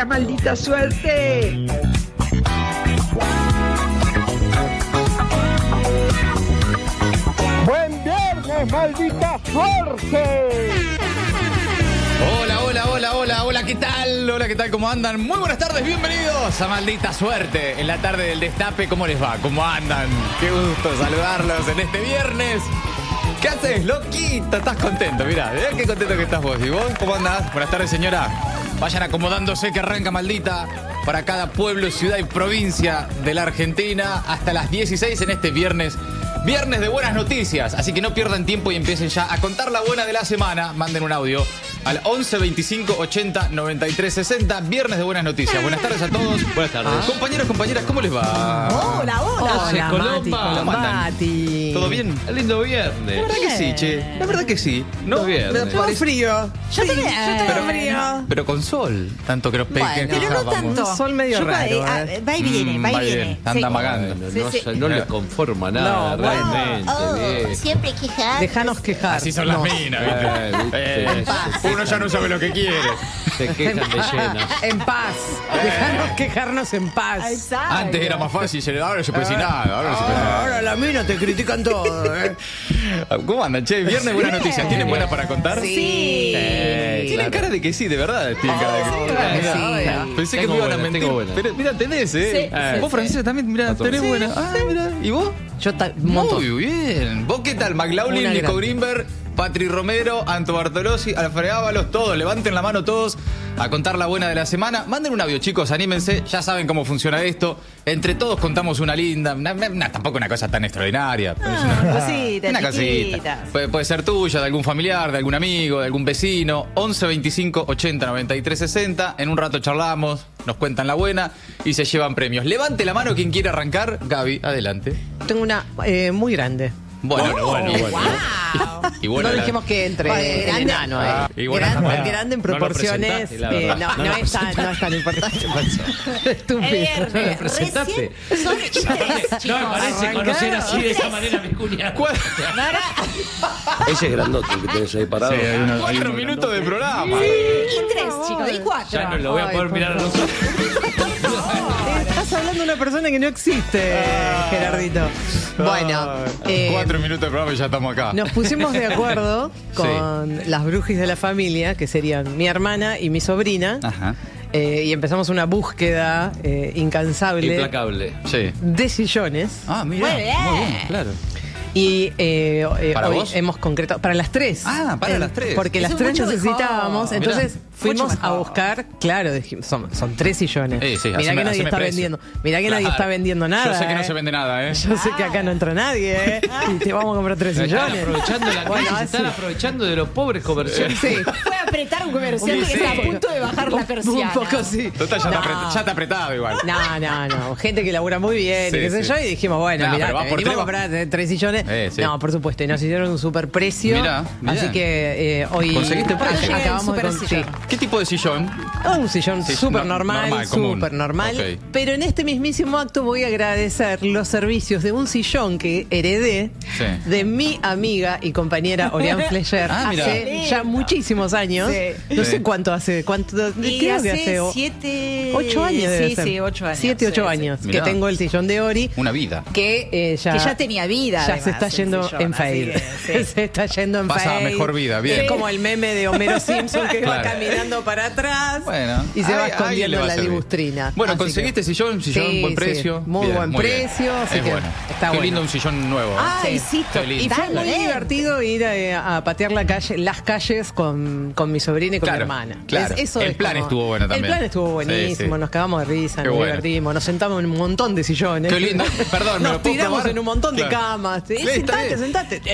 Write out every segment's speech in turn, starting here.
arranca, maldita suerte. ¡Buen viernes, maldita suerte! Hola, ¿qué tal? Hola, ¿qué tal? ¿Cómo andan? Muy buenas tardes, bienvenidos a Maldita Suerte. En la tarde del Destape, ¿cómo les va? ¿Cómo andan? Qué gusto saludarlos en este viernes. ¿Qué haces, loquito? ¿Estás contento? Mirá qué contento que estás vos. ¿Y vos? ¿Cómo andás? Buenas tardes, señora. Vayan acomodándose que arranca Maldita para cada pueblo, ciudad y provincia de la Argentina hasta las 16 en este viernes. Viernes de buenas noticias, así que no pierdan tiempo y empiecen ya a contar la buena de la semana. Manden un audio al 11 25 80 93 60. Viernes de buenas noticias. Buenas tardes a todos. Buenas tardes. Compañeros, compañeras, ¿cómo les va? Hola. Hola, Mati. ¿Todo bien? Lindo viernes. La verdad que sí, che. La verdad que sí. No, bien. Tengo frío. Yo también. Yo tengo frío. Pero con sol. Tanto que nos Bueno, pero no tanto. Un sol medio raro, Va y viene, va y viene. Anda Sí. amagando. No les conforma nada, No, realmente. Siempre quejar. Dejanos quejar. Así son las minas, ¿viste? Uno ya no sabe lo que quiere. Se quejan de llenas. En paz. Dejanos quejarnos en paz. Exacto. Antes era más fácil, ahora no se puede decir nada. Ahora no se puede decir nada. Ahora las minas te critican todo, ¿eh? ¿Cómo andan, che? Viernes, buenas noticias. ¿Tienen buenas para contar? Sí. Tienen cara de que sí, de verdad. Tienen cara de que sí. Mirá, pensé que me Tengo iban a buena, mentir. tengo buena. Pero mira, tenés, ¿eh? Sí, Vos, Francesa, también, mira, tenés Sí, buena. Ah, mira. ¿Y vos? Yo un montón. Muy bien. ¿Vos qué tal? McLaughlin, Una Nico grande. Greenberg, Patri Romero, Anto Bartolozzi, Alfredo Ábalos, todos. Levanten la mano todos a contar la buena de la semana. Manden un audio, chicos, anímense. Ya saben cómo funciona esto. Entre todos contamos una linda, tampoco una cosa tan extraordinaria. Pero es una cosita. chiquitas. Puede ser tuya, de algún familiar, de algún amigo, de algún vecino. 11 25 80 93 60. En un rato charlamos, nos cuentan la buena y se llevan premios. Levante la mano quien quiere arrancar. Gaby, adelante. Tengo una muy grande. Bueno. Wow. Y bueno, No la- dijimos que entre Grande. el enano, ¿eh? y bueno, Grande en proporciones. presentaste, la verdad. No es tan importante. Estúpido. Recién presentaste. son tres, No me parece conocer así de esa manera a mis cuñados. Ese es grandote que tenés ahí parado. 4 minutos de programa. Y tres, chicos, y cuatro. Ya no lo voy a poder Ay, mirar a por los ojos. Estás hablando de una persona que no existe, Gerardito. Bueno, 4 minutos de programa y ya estamos acá. nos pusimos de acuerdo con las brujis de la familia, que serían mi hermana y mi sobrina, Ajá. y empezamos una búsqueda incansable Implacable. Sí. de sillones. Ah, mira. Muy bien. Muy bien, claro. Y ¿Para hoy vos? hemos concretado para las tres. Ah, para las tres. Porque Eso las es tres mucho necesitábamos. mejor. Entonces Mirá. fuimos Mucho a mejor. buscar, claro, dijimos, son 3 sillones. Sí, Mirá haceme que nadie está precio. vendiendo. Mirá que nadie Claro. está vendiendo nada. Yo sé que no ¿eh? se vende nada, ¿eh? Yo sé que acá no entra nadie, ¿eh? Y te vamos a comprar 3 Están sillones. aprovechando la Bueno, crisis, están así. aprovechando de los pobres comerciantes. Sí. Fue a apretar un comerciante Sí. que está a punto de bajar la persiana. Un poco sí. Total, ya, No. ya está apretado igual. No. Gente que labura muy bien Sí, y qué sé sí. yo. Y dijimos, bueno, Nah, mirá, pero vas te por venimos a tres, comprar 3 sillones. Sí. No, por supuesto. Y nos hicieron un super precio. Mirá, Así bien. que hoy ¿Conseguiste precio? acabamos de Super conseguir. sillón. ¿Qué tipo de sillón? Un sillón Sí, súper normal, normal, común. súper normal. Ok. Pero en este mismísimo acto voy a agradecer los servicios de un sillón que heredé Sí. de mi amiga y compañera Orián Fleischer Ah, mira. hace ya muchísimos años. Sí. No Sí. sé cuánto hace. Y Creo que hace 7... 8 años debe Sí, ser. sí, 8 años. 7, 8 sí, años. Mirá. Que tengo el sillón de Ori. Una vida. Que Que ya tenía vida. ya además, se está el yendo sillón, en así fade. que, sí. Se está yendo en Pasa a fade. mejor vida, bien. Es como el meme de Homero Simpson que va Claro. caminando para atrás Bueno, y se va a alguien le escondiendo va en a la servir. libustrina. Bueno, Así conseguiste que- sillón, Sí, buen sí. precio. Muy buen bien. precio, así Es que bueno. está Qué bueno. lindo un sillón nuevo. Ay, Sí. sí, Qué lindo. Y fue muy totalmente. divertido ir a patear las calles con mi sobrina y con Claro, mi hermana. claro. Eso El es plan como- estuvo bueno también. El plan estuvo buenísimo, Sí, sí. nos cagamos de risa, Qué nos bueno. divertimos, nos sentamos en un montón de sillones. Qué lindo. Perdón, ¿me nos lo puedo tiramos probar? en un montón de Claro. camas. Sí, Sí, está bien. sentate.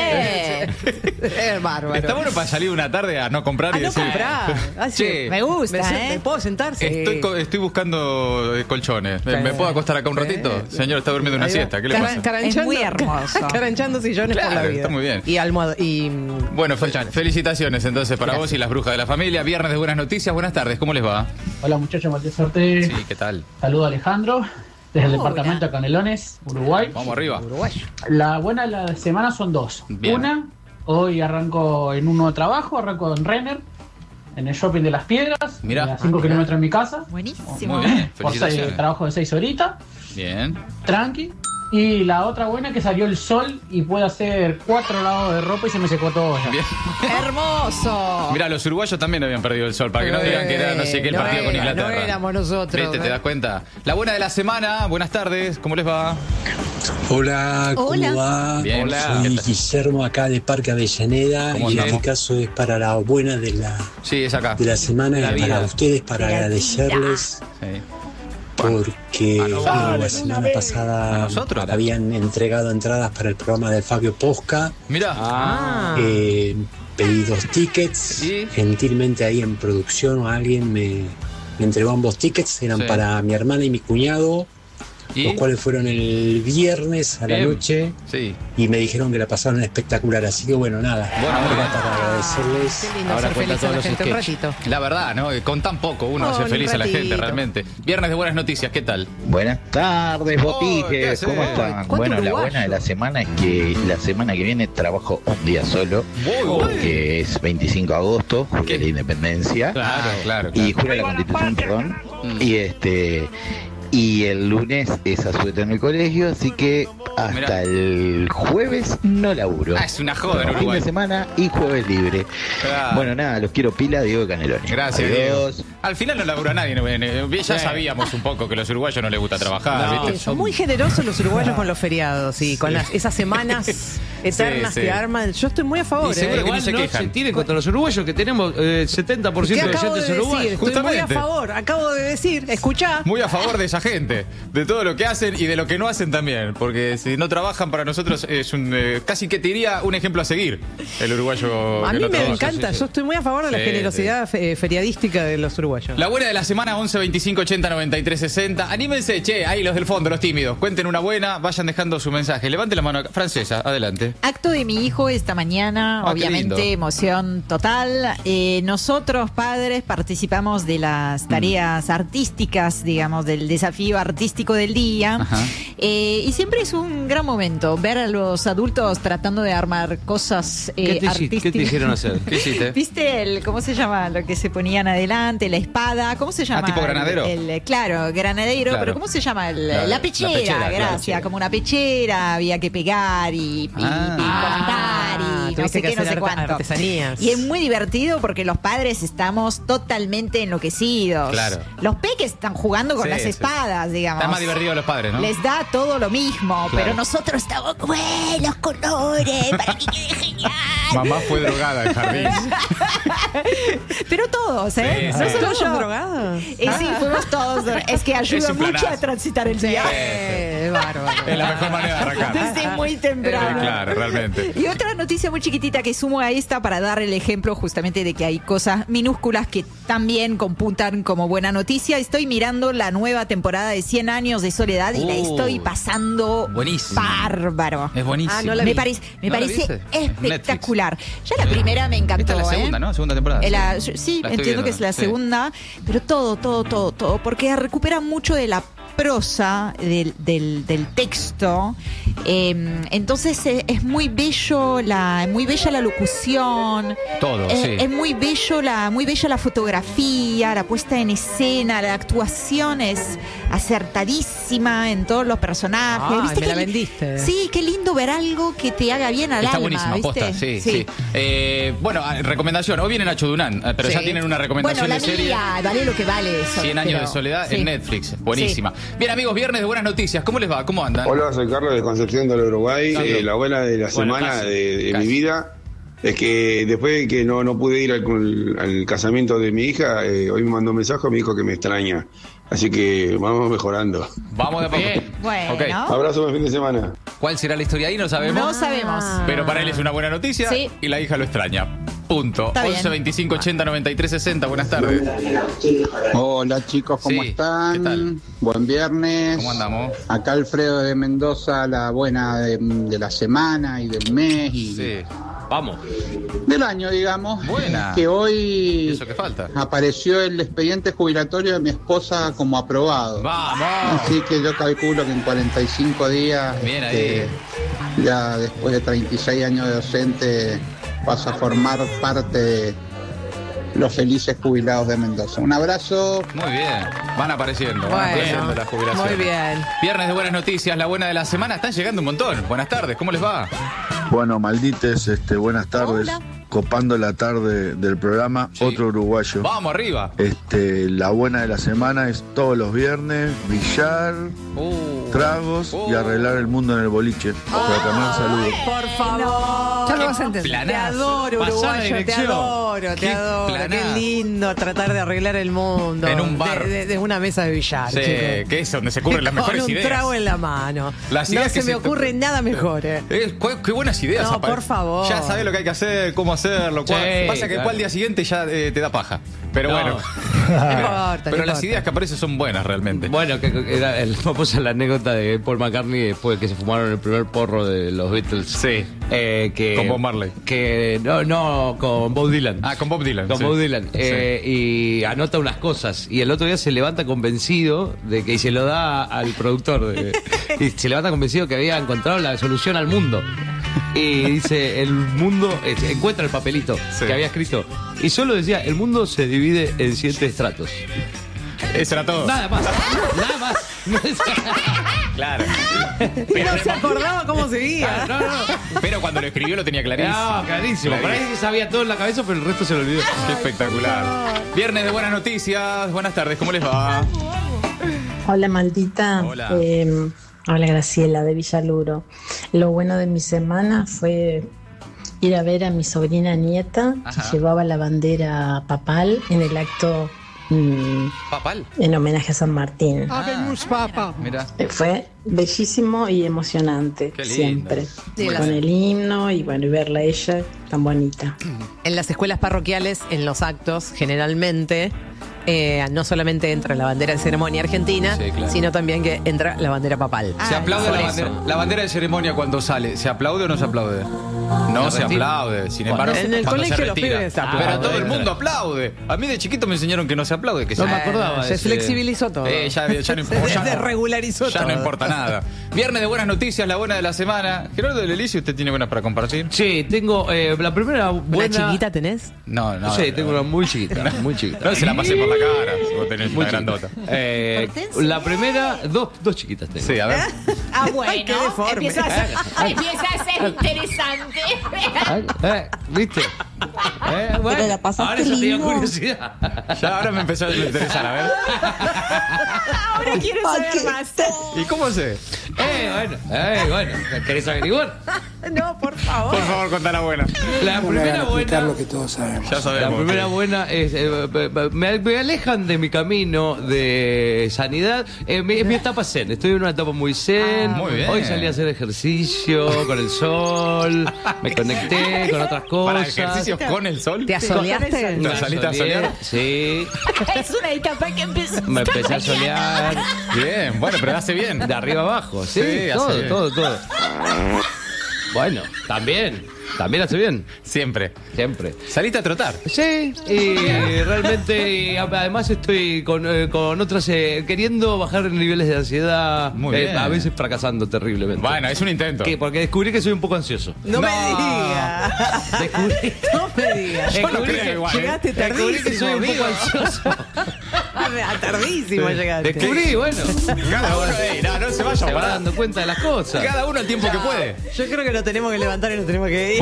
Es bárbaro. Está bueno para salir una tarde a no comprar A y no decir. comprar. Así, Che, Me gusta, ¿Me puedo sentar? Sí. estoy buscando colchones. Sí. ¿Me puedo acostar acá un ratito? Sí. Señor, está durmiendo una Ahí va. siesta. ¿Qué le pasa? Caranchando- Es muy hermoso. Caranchando sillones por la Claro, vida. está muy bien. Y almohado. Y, Bueno, colchones. felicitaciones entonces para vos y las brujas de la familia. Viernes de buenas noticias. Buenas tardes. ¿Cómo les va? Hola muchachos, maldita suerte. Sí, ¿qué tal? Saludo a Alejandro desde el Hola. departamento de Canelones, Uruguay. Vamos arriba. Uruguayo. La buena de la semana son dos. Bien. Una, hoy arranco en un nuevo trabajo, arranco en Renner. en el shopping de Las Piedras, Mirá. a 5 kilómetros de mi casa. Buenísimo. Muy bien, Por felicitaciones. trabajo de 6 horitas, Bien. tranqui. Y la otra buena que salió el sol y pude hacer 4 lavados de ropa y se me secó todo ya. Bien. Hermoso. Mira, los uruguayos también habían perdido el sol, para que no digan que era no sé qué el No partido con era, Inglaterra. no éramos nosotros, ¿Viste? ¿Te ¿eh? das cuenta? La buena de la semana, buenas tardes, ¿cómo les va? Hola, ¿cómo Hola. va? Bien, Hola. ¿qué Soy tal? Guillermo acá de Parque Avellaneda ¿Cómo y en andamos? este caso es para la buena Sí, es acá. de la semana La y para vida. ustedes, para De la agradecerles Sí. porque nosotros. la semana pasada ¿A nosotros? habían entregado entradas para el programa de Fabio Posca. Mira. Ah. Pedí 2 tickets, ¿Sí? gentilmente ahí en producción alguien me entregó ambos tickets, eran Sí. para mi hermana y mi cuñado, ¿Y? los cuales fueron el viernes a la Bien. noche. Sí. Y me dijeron que la pasaron espectacular, así que bueno, nada. Bueno, muy era bien. para agradecerles. Qué lindo Ahora ser cuenta feliz a todos la los gente un sketches. ratito. La verdad, ¿no? Con tan poco uno hace Un feliz a la gente, ratito. realmente. Viernes de buenas noticias, ¿qué tal? Buenas tardes, ¿qué botijes, haces? ¿cómo están? ¿Cuánto Bueno, la uruguayo? buena de la semana es que la semana que viene trabajo un día solo, porque es 25 de agosto, ¿Qué? de la Independencia, Claro. y jura la Constitución, perdón, y el lunes es asueto en el colegio, así que hasta Mirá. el jueves no laburo. Ah, es una joda en Fin Uruguay. de semana y jueves libre. Claro. Bueno, nada, los quiero pila, Diego Caneloni. Gracias, Adiós. Diego. Al final no labura nadie. Ya sabíamos un poco que a los uruguayos no les gusta trabajar, No. ¿viste? Son muy generosos los uruguayos con los feriados y con esas semanas eternas Sí. que arman. Yo estoy muy a favor. Y seguro que Igual no se no quejan. se tiren contra los uruguayos, que tenemos 70% ¿Qué de acabo de oyentes decir? uruguayos. Estoy muy a Justamente. favor. Acabo de decir, escuchá. Muy a favor de esa gente, de todo lo que hacen y de lo que no hacen también, porque si no trabajan para nosotros es casi que te diría un ejemplo a seguir, el uruguayo A que mí no me trabaja. encanta. Sí, sí. Yo estoy muy a favor de la Sí, generosidad feriadística de los uruguayos. La buena de la semana, 11 25 80 93 60. Anímense, che, ahí los del fondo, los tímidos. Cuenten una buena, vayan dejando su mensaje. Levante la mano acá. Francesa, adelante. Acto de mi hijo esta mañana, Ah, qué lindo. obviamente emoción total. Nosotros, padres, participamos de las tareas artísticas, digamos, del desafío artístico del día. Ajá. Y siempre es un gran momento ver a los adultos tratando de armar cosas artísticas. ¿Qué te hicieron hacer? ¿Qué hiciste? ¿Viste cómo se llama lo que se ponían adelante? La espada, ¿cómo se llama? tipo granadero. Claro, granadero, Claro. pero ¿cómo se llama? La La pechera, pechera, claro, gracias, pechera. como una pechera, había que pegar y cortar y no tuviste sé que qué, no hacer sé cuánto. artesanías. Y es muy divertido porque los padres estamos totalmente enloquecidos. Claro. Los peques están jugando con Sí, las sí. espadas, digamos. Están más divertidos los padres, ¿no? Les da todo lo mismo, Claro. pero nosotros estamos como, los colores, para que quede genial. Mamá fue drogada en jardín. Pero todos, ¿eh? Sí, no sí. solo ¿Todos yo. drogados? Sí, fuimos todos. Es que ayuda un mucho planazo. a transitar el día. Bárbaro. Es la mejor manera de arrancar. Desde muy temprano. Claro, realmente. Y otra noticia muy chiquitita que sumo a esta para dar el ejemplo justamente de que hay cosas minúsculas que también computan como buena noticia. Estoy mirando la nueva temporada de 100 años de soledad y la estoy pasando Buenísimo. bárbaro. Es buenísimo. Ah, no la vi. Me parece, ¿No la parece viste? espectacular. Ya la primera me encantó. Esta es la segunda, ¿eh? ¿no? Segunda temporada. Sí, La estoy entiendo viendo, que es la sí. segunda, pero todo, porque recupera mucho de la prosa del texto. Entonces es muy bello muy bella la locución. Todo, sí. Es muy bella la fotografía, la puesta en escena, la actuación es acertadísima en todos los personajes. Ay, ¿Viste me la qué vendiste. Sí, qué lindo ver algo que te haga bien al Está alma. buenísima, ¿viste? posta, sí. Bueno, recomendación. Hoy viene Nacho Durán, pero Sí. ya tienen una recomendación Bueno, la de serie. mía, vale lo que vale eso. 100 años pero- de soledad sí. en Netflix. Buenísima. Bien, amigos, viernes de buenas noticias. ¿Cómo les va? ¿Cómo andan? Hola, soy Carlos de Concepción del Uruguay. Carlos. La buena de la Bueno, semana casi, de casi. mi vida es que después de que no pude ir al casamiento de mi hija, hoy me mandó un mensaje, me dijo que me extraña. Así que vamos mejorando. Vamos de a poco. Bueno, Ok. Abrazo, buen fin de semana. ¿Cuál será la historia ahí? No sabemos. no sabemos. Pero para él es una buena noticia Sí. y la hija lo extraña. Punto. Está bien. 11 25 80 93 60. Buenas tardes. Hola chicos, ¿cómo Sí, están? ¿qué tal? Buen viernes. ¿Cómo andamos? Acá Alfredo de Mendoza, la buena de la semana y del mes y Sí. Vamos. del año, digamos. Buena. Que ¿Y hoy eso qué falta? apareció el expediente jubilatorio de mi esposa como aprobado. ¡Vamos! Así que yo calculo que en 45 días, Bien ahí. ya después de 36 años de docente, vas a formar parte los felices jubilados de Mendoza. Un abrazo. Muy bien. Van apareciendo Bueno, las jubilaciones. muy bien. Viernes de buenas noticias, la buena de la semana. Están llegando un montón. Buenas tardes, ¿cómo les va? Bueno, maldites, buenas tardes. Hola. Copando la tarde del programa, Sí. otro uruguayo. Vamos arriba. La buena de la semana es todos los viernes, billar, tragos y arreglar el mundo en el boliche. Para Camar, saludos. Por favor. Ya lo vas a entender. Te adoro, Pasá la uruguayo, te dirección. adoro, te Qué adoro. Qué planazo. lindo tratar de arreglar el mundo. En un bar. De una mesa de billar, Sí, chicos. que es donde se ocurren las mejores Con un ideas. trago en la mano. Las No ideas se que me se te ocurre ocurren. nada mejor, Qué buenas ideas. No, por favor. Ya sabes lo que hay que hacer, cómo hacerlo. Sí, Pasa que claro. al día siguiente ya te da paja. Pero No. bueno. No importa, Pero no las importa. ideas que aparecen son buenas realmente. Bueno, que era famosa la anécdota de Paul McCartney después de que se fumaron el primer porro de los Beatles. Sí. Que, Con Bob Marley. Que, no, con Bob Dylan. Ah, con Bob Dylan. Con sí. Bob Dylan. Sí. Y anota unas cosas. Y el otro día se levanta convencido de que, y se lo da al productor. Y se levanta convencido que había encontrado la solución al mundo. Y dice, el mundo, encuentra el papelito Sí. que había escrito. Y solo decía, el mundo se divide en 7 estratos. Eso era todo. Nada más. Nada más. Claro. Y no se acordaba cómo seguía. No. Pero cuando lo escribió lo tenía clarísimo. No, clarísimo. Por ahí sabía todo en la cabeza, pero el resto se lo olvidó. Qué espectacular. Viernes de buenas noticias. Buenas tardes, ¿cómo les va? Hola maldita. Hola. Hola Graciela de Villaluro. Lo bueno de mi semana fue ir a ver a mi sobrina nieta Ajá. que llevaba la bandera papal en el acto Papal. en homenaje a San Martín. Mira. Fue bellísimo y emocionante Qué lindo. siempre. Sí, Con el himno y bueno, y verla a ella tan bonita. En las escuelas parroquiales, en los actos, generalmente, no solamente entra la bandera de ceremonia argentina, Sí, claro. sino también que entra la bandera papal. Se aplaude por la eso. bandera, la bandera de ceremonia cuando sale. ¿Se aplaude o no se aplaude? No se retira? aplaude. Sin embargo, En el cuando colegio se los retira. pibes se aplauden. Pero todo el mundo aplaude. A mí de chiquito me enseñaron que no se aplaude. Que No se- me acordaba de Se ese- flexibilizó todo. Ya no Se importa. desregularizó Ya todo. no importa nada. Viernes de buenas noticias, la buena de la semana. Gerardo del Elicio, ¿usted tiene buenas para compartir? Sí, tengo la primera ¿Una buena. chiquita tenés? No, no. Sí, tengo una muy chiquita, muy chiquita. No se la pasé por la cara. Si vos tenés Muy una chiquita. grandota. La primera, dos chiquitas tengo. Sí, a ver. Ah, bueno. Ay, qué deforme. Empieza a ser interesante. ¿Viste? Bueno, la pasaste ahora ya tenía lindo. curiosidad. Ya ahora me empezó a interesar, a ver. Ahora quiero saber más. ¿Y cómo sé? Bueno, ¿querés averiguar? No, por favor. Por favor, contá la buena. La primera buena. todos sabemos. Ya La sabemos. primera buena es. Me alejan de mi camino de sanidad. Es mi etapa zen. Estoy en una etapa muy zen. Muy bien. Hoy salí a hacer ejercicio con el sol. Me conecté con otras cosas. ¿Para ejercicios con el sol? ¿Te asoleaste? ¿Te saliste a solear? Sí. Es una etapa que empezó. Me empecé a solear. Bien, bueno, pero hace bien. De arriba abajo, sí, Sí, hace bien. todo. Bueno, también hace bien, Siempre. siempre. Saliste a trotar. Sí, y realmente, y además estoy con otras, queriendo bajar niveles de ansiedad, Muy bien. a veces fracasando terriblemente. Bueno, es un intento. ¿Qué? Porque descubrí que soy un poco ansioso. No me No. digas. Descubrí, No me digas. Yo no descubrí creo que- igual, ¿eh? Llegaste descubrí que tardísimo, soy un poco amigo. ansioso. Tardísimo llegaste. Descubrí, bueno, Cada uno, no se vaya se a va parar. dando cuenta de las cosas. Cada uno el tiempo que puede. Yo creo que lo tenemos que levantar y lo tenemos que ir.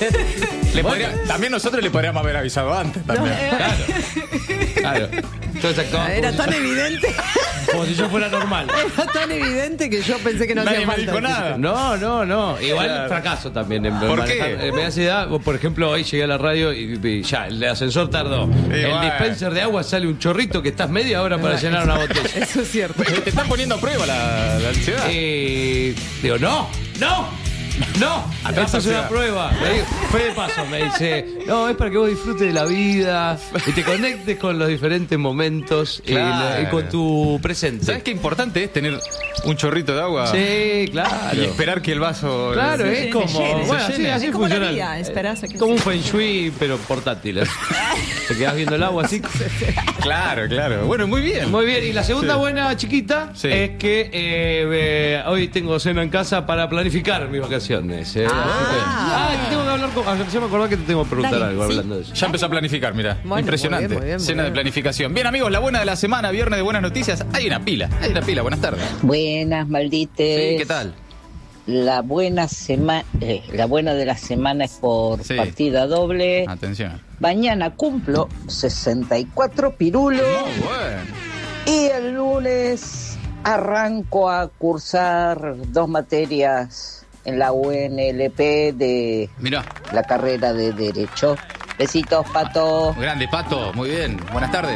También nosotros le podríamos haber avisado antes. También. Claro. Entonces actuaba Era como tan si- evidente. como si yo fuera normal. Era tan evidente que yo pensé que no Nadie hacía me falta. dijo nada. No. Igual Claro. fracaso también en ¿Por manejar. qué? Me da ansiedad. Por ejemplo, hoy llegué a la radio y ya, el ascensor tardó. El bueno. dispenser de agua sale un chorrito que estás media hora para llenar una botella. Eso es cierto. Te están poniendo a prueba la ansiedad. Digo, no. Atrás Esto es una ansiedad. prueba. Me dijo, fue de paso, me dice, no, es para que vos disfrutes de la vida y te conectes con los diferentes momentos Claro. y con tu presente. ¿Sabes qué importante es tener un chorrito de agua? Sí, claro. Y esperar que el vaso. Claro, se es como. llene. Bueno, Se sí, llene. así Es como la funciona. vida, esperás a que Como un feng shui, pero portátil. Te quedas viendo el agua así. Claro. Bueno, muy bien. Muy bien. Y la segunda Sí. buena chiquita Sí. es que hoy tengo cena en casa para planificar mis vacaciones. lunes. Tengo que hablar con... Ya me acordé que te tengo que preguntar algo hablando de eso. Ya empezó a planificar, mira. Bueno, impresionante. muy bien, Cena de planificación. Bien, amigos, la buena de la semana, viernes de buenas noticias. Hay una pila. Buenas tardes. Buenas, maldites. Sí, ¿qué tal? La buena de la semana es por partida doble. Atención. Mañana cumplo 64 pirulos. Muy bueno. Y el lunes arranco a cursar 2 materias en la UNLP de la carrera de Derecho. Besitos, Pato. Grande, Pato. Muy bien. Buenas tardes.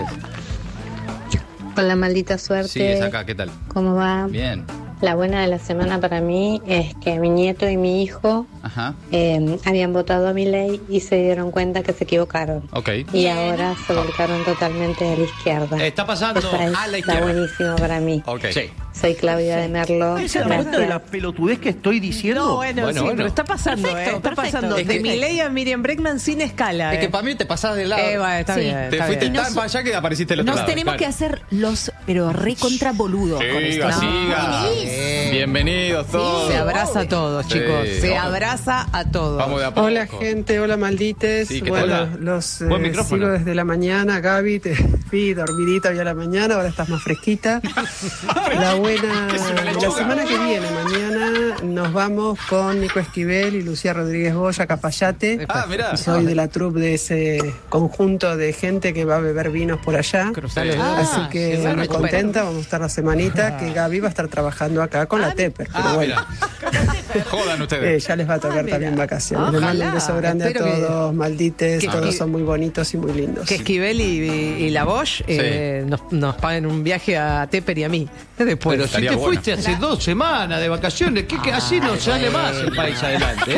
Hola, maldita suerte. Sí, es acá. ¿Qué tal? ¿Cómo va? Bien. La buena de la semana para mí es que mi nieto y mi hijo habían votado a Milei y se dieron cuenta que se equivocaron. Ok. Y ahora se volcaron totalmente a la izquierda. Está pasando Eso a la está izquierda. buenísimo para mí. Ok. Sí. Soy Claudia de Merlo. ¿Se dan cuenta de la pelotudez que estoy diciendo? No, bueno, pero está pasando, Perfecto, está perfecto. pasando. Es De que- Milei a Miriam Bregman sin escala. Es que para mí te pasás de lado. Bueno, está Sí. bien. Te está fuiste bien. tan para allá que apareciste del otro Nos lado. tenemos que hacer los, pero recontra boludos con esto. Siga. Bienvenidos todos. Se abraza a todos, Sí, chicos. Se vamos. abraza a todos. Vamos de a poco. Hola gente, hola maldites. Sí, ¿qué bueno, tal? los Buen micrófono. sigo desde la mañana. Gaby, te vi dormidita hoy a la mañana, ahora estás más fresquita. La buena Es una de la lechuga. semana que viene, mañana nos vamos con Nico Esquivel y Lucía Rodríguez Goya, Capayate. Ah, mirá. Y soy de la troupe de ese conjunto de gente que va a beber vinos por allá. Así que se muy recupera. contenta, vamos a estar la semanita que Gaby va a estar trabajando acá con la Tepper. Pero bueno, Jodan ustedes. ya les va a tocar también vacaciones. Les mando un beso grande a Espero que- todos, maldites. que- Todos que- son muy bonitos y muy lindos. Que Esquivel y la Bosch nos paguen un viaje a Tepper y a mí. Después. Pero si te fuiste hace 2 semanas de vacaciones, que así no sale más el país adelante,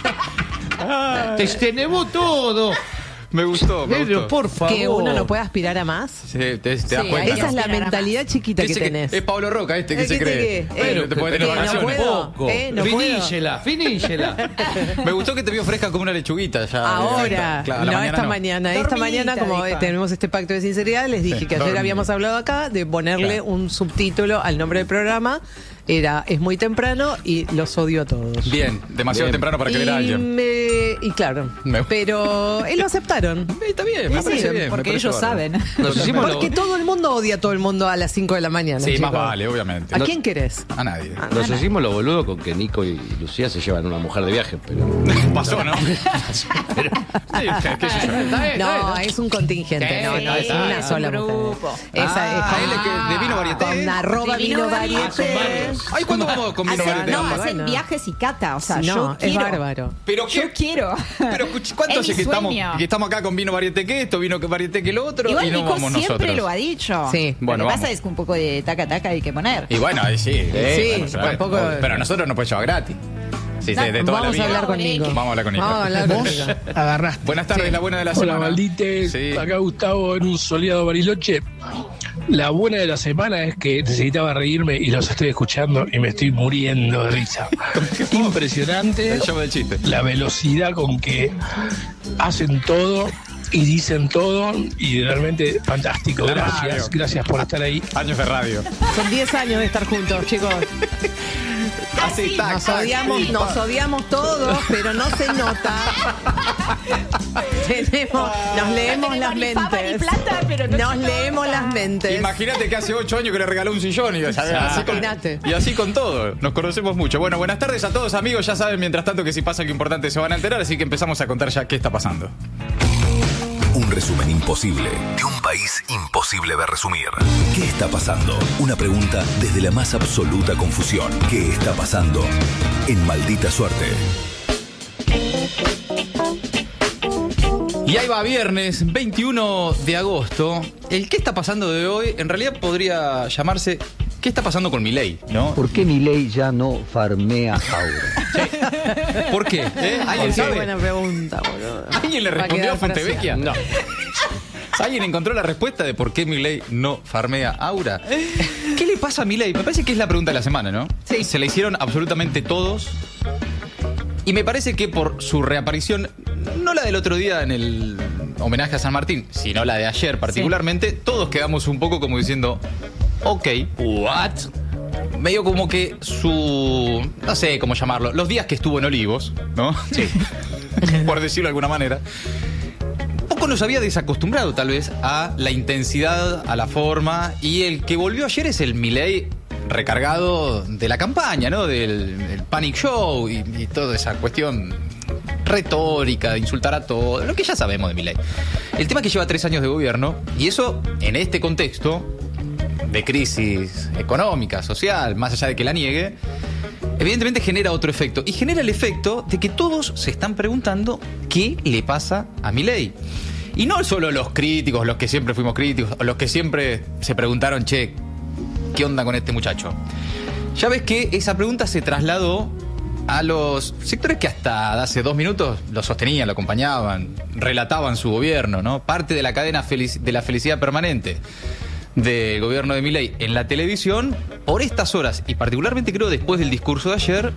Te nevó todo. Me gustó. Pero por favor. Que uno no puede aspirar a más. Sí, te das Sí, cuenta. esa es la aspirar a mentalidad chiquita que Ese que- tenés. Es Pablo Roca este que ¿Qué se te cree. qué? Pero te puede tener no vacaciones. puedo. Poco. No Finísela, finísela. Me gustó que te vio fresca como una lechuguita ya. Ahora, Claro, a la no mañana esta no. mañana. Esta Dormidita, mañana, como dijo. tenemos este pacto de sinceridad, les dije Sí, que ayer dormida. habíamos hablado acá de ponerle un subtítulo al nombre del programa. Es muy temprano y los odio a todos. Bien, demasiado temprano para querer a alguien. Y claro, Me- pero lo aceptaron. Está bien, me parece bien. me porque parece ellos bárbaro. saben. Nos hicimos Porque todo el mundo odia a todo el mundo a las 5 de la mañana. Sí, más chicos. vale, obviamente. ¿A quién querés? A nadie. Nos hicimos lo boludo con que Nico y Lucía se llevan una mujer de viaje, pero. Pasó, ¿no? pero ¿Qué sé yo? No, es un contingente, no, es una sola mujer. Esa es él es que de vino varieté. con arroba De vino vino varieté. Ay, ¿cuándo vamos con vino varieté? No, Bueno. hacen viajes y cata. O sea, No, yo es quiero. bárbaro. ¿Pero Yo qué? quiero. Pero ¿cuánto Es hace mi que estamos, sueño. acá con vino varieté que esto, vino varieté que lo otro Igual y no Nico vamos siempre nosotros? lo ha dicho. Sí. Bueno, lo que vamos. pasa es que un poco de taca hay que poner. Y bueno, ahí sí. Sí, claro, tampoco- obvio. Pero nosotros no podemos llevar gratis. Sí, de toda la Vamos a vida. hablar con Nico. Vamos a hablar con Nico. Vamos a hablar con Nico. Agarraste. Buenas tardes, la buena de la Hola, semana. maldites. Sí. Acá Gustavo en un soleado Bariloche. La buena de la semana es que necesitaba reírme y los estoy escuchando y me estoy muriendo de risa. Impresionante El show del chiste. la velocidad con que hacen todo y dicen todo y realmente fantástico. La Gracias, radio. gracias por estar ahí. Años de radio. Son 10 años de estar juntos, chicos. Así, tac, Nos tac. odiamos todos, pero no se nota. Nos leemos las ni fama ni mentes. plata, pero no Nos se leemos nota. las mentes. Imagínate que hace 8 años que le regaló un sillón y así con, Imagínate. y así con todo. Nos conocemos mucho. Bueno, buenas tardes a todos, amigos. Ya saben, mientras tanto, que si pasa algo importante se van a enterar, así que empezamos a contar ya qué está pasando. Un resumen imposible de un país imposible de resumir. ¿Qué está pasando? Una pregunta desde la más absoluta confusión. ¿Qué está pasando? En Maldita Suerte. Y ahí va viernes 21 de agosto. El qué está pasando de hoy en realidad podría llamarse ¿qué está pasando con Milei? ¿No? ¿Por qué Milei ya no farmea ahora? ¿Por qué? ¿Alguien Qué sabe? buena pregunta, boludo. ¿Alguien le Va a respondió quedar a Fontevecchia? para No. ¿Alguien encontró la respuesta de por qué Milei no farmea aura? ¿Qué le pasa a Milei? Me parece que es la pregunta de la semana, ¿no? Sí. Se la hicieron absolutamente todos. Y me parece que por su reaparición, no la del otro día en el homenaje a San Martín, sino la de ayer particularmente, todos quedamos un poco como diciendo, ok, what? medio como que no sé cómo llamarlo, los días que estuvo en Olivos, ¿no? Sí. Por decirlo de alguna manera. Un poco nos había desacostumbrado tal vez a la intensidad, a la forma, y el que volvió ayer es el Milei recargado de la campaña, ¿no? Del Panic Show y toda esa cuestión retórica, de insultar a todo, lo que ya sabemos de Milei. El tema es que lleva 3 años de gobierno, y eso, en este contexto de crisis económica, social, más allá de que la niegue, evidentemente genera otro efecto. Y genera el efecto de que todos se están preguntando qué le pasa a Milei. Y no solo los críticos, los que siempre fuimos críticos, o los que siempre se preguntaron, che, ¿qué onda con este muchacho? Ya ves que esa pregunta se trasladó a los sectores que hasta hace 2 minutos lo sostenían, lo acompañaban, relataban su gobierno, ¿no? Parte de la cadena de la felicidad permanente del gobierno de Milei en la televisión, por estas horas, y particularmente creo después del discurso de ayer,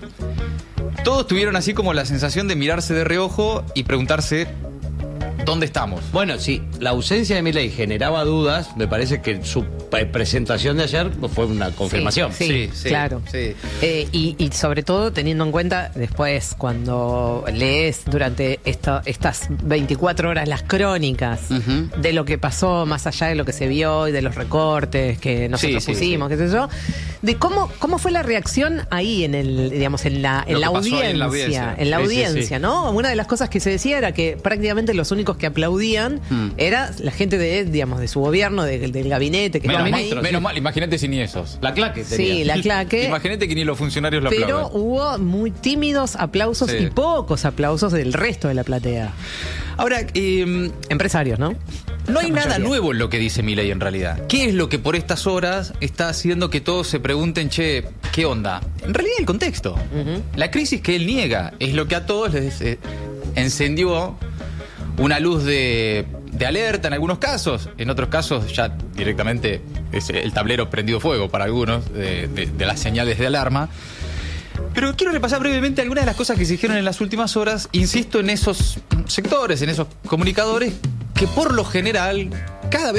todos tuvieron así como la sensación de mirarse de reojo y preguntarse ¿dónde estamos? Bueno, si la ausencia de Milei generaba dudas, me parece que su presentación de ayer fue una confirmación. Sí, claro. Sí. Y sobre todo teniendo en cuenta después cuando lees durante estas 24 horas las crónicas de lo que pasó más allá de lo que se vio y de los recortes que nosotros pusimos, qué sé yo, de cómo fue la reacción ahí en el, digamos, en la audiencia. En la audiencia, ¿no? Una de las cosas que se decía era que prácticamente los únicos que aplaudían era la gente de su gobierno, del gabinete, que menos mal, imagínate si ni esos. La claque tenía. Sí, la claque. Imagínate que ni los funcionarios lo aplauden. Pero hubo muy tímidos aplausos y pocos aplausos del resto de la platea. Ahora, empresarios, ¿no? No hay nada nuevo en lo que dice Milei en realidad. ¿Qué es lo que por estas horas está haciendo que todos se pregunten, che, ¿qué onda? En realidad el contexto. La crisis que él niega es lo que a todos les encendió una luz de alerta en algunos casos. En otros casos ya directamente es el tablero prendido fuego para algunos de las señales de alarma. Pero quiero repasar brevemente algunas de las cosas que se dijeron en las últimas horas. Insisto en esos sectores, en esos comunicadores que por lo general cada vez